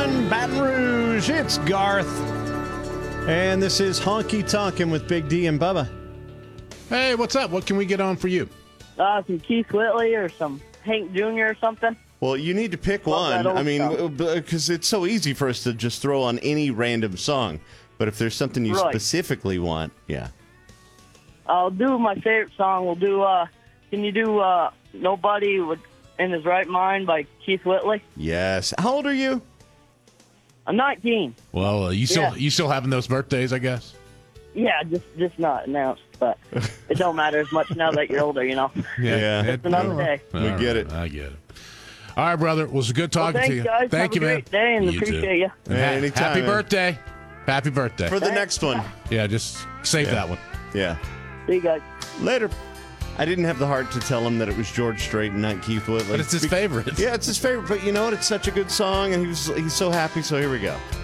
101 Baton Rouge. It's Garth. And this is Honky Tonkin' with Big D and Bubba. Hey, what's up? What can we get on for you? Some Keith Whitley or some Hank Jr. or something. Well, you need to pick one. I mean, because it's so easy for us to just throw on any random song. But if there's something you specifically want, yeah. I'll do my favorite song. We'll do, can you do Nobody in His Right Mind by Keith Whitley? Yes. How old are you? I'm 19. Well, you still having those birthdays, I guess? Yeah, just not announced, but it don't matter as much now that you're older, you know. Yeah. It's another day. We get it. I get it. All right, brother. It was good talking to you. Guys. Thank you, man. Have a great day, and appreciate you. Anytime, happy man. birthday. Happy birthday. For the next one. Yeah, just save that one. Yeah. See you guys. Later. I didn't have the heart to tell him that it was George Strait and not Keith Whitley. But it's his favorite. Yeah, it's his favorite. But you know what? It's such a good song, and he's so happy, so here we go.